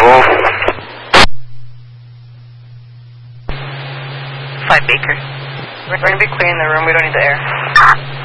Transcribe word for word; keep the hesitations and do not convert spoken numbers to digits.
Five Baker. We're going to be cleaning the room. We don't need the air.